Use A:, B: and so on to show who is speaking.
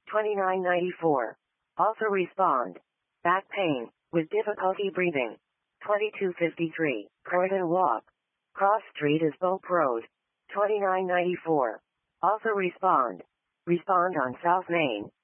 A: $29.94. Also respond. Back pain, with difficulty breathing. $22.53. Croydon Walk. Cross Street is Boat Road. $29.94. Also respond. Respond on South Main.